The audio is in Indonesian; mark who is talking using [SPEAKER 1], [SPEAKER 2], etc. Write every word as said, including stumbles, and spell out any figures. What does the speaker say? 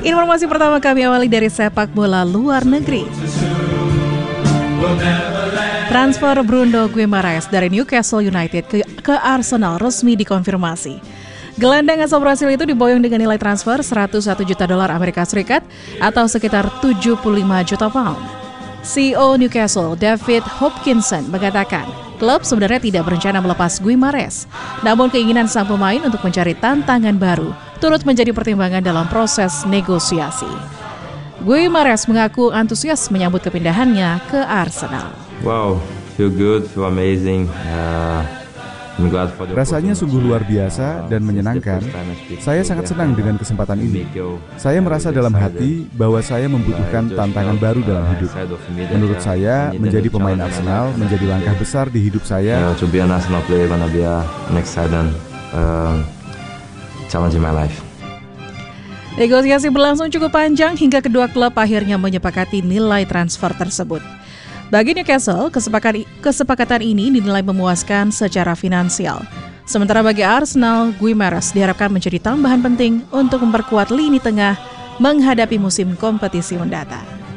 [SPEAKER 1] Informasi pertama kami awali dari sepak bola luar negeri. Transfer Bruno Guimaraes dari Newcastle United ke, ke Arsenal resmi dikonfirmasi. Gelandang asal Brasil itu diboyong dengan nilai transfer seratus satu juta dolar Amerika Serikat atau sekitar tujuh puluh lima juta pound. C E O Newcastle, David Hopkinson, mengatakan klub sebenarnya tidak berencana melepas Guimaraes, namun keinginan sang pemain untuk mencari tantangan baru turut menjadi pertimbangan dalam proses negosiasi. Guimaraes mengaku antusias menyambut kepindahannya ke Arsenal.
[SPEAKER 2] Wow, feel good, feel amazing. Uh, I'm glad for the
[SPEAKER 3] Rasanya sungguh luar biasa dan menyenangkan. Saya sangat senang dengan kesempatan ini. Saya merasa dalam hati bahwa saya membutuhkan tantangan baru dalam hidup. Menurut saya, menjadi pemain Arsenal menjadi langkah besar di hidup saya.
[SPEAKER 2] To be an Arsenal player gonna be a next exciting challenge in my life.
[SPEAKER 1] Negosiasi berlangsung cukup panjang hingga kedua klub akhirnya menyepakati nilai transfer tersebut. Bagi Newcastle, kesepakatan, kesepakatan ini dinilai memuaskan secara finansial. Sementara bagi Arsenal, Guimaraes diharapkan menjadi tambahan penting untuk memperkuat lini tengah menghadapi musim kompetisi mendatang.